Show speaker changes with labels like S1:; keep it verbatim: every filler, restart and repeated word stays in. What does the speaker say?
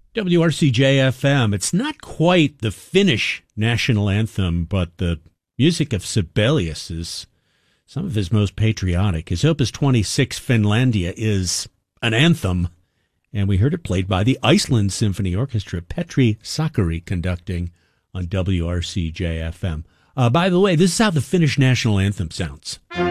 S1: W R C J F M. It's not quite the Finnish national anthem, but the music of Sibelius is some of his most patriotic. His Opus twenty-six, Finlandia, is an anthem, and we heard it played by the Iceland Symphony Orchestra, Petri Sakari conducting on W R C J F M. Uh, by the way, this is how the Finnish national anthem sounds.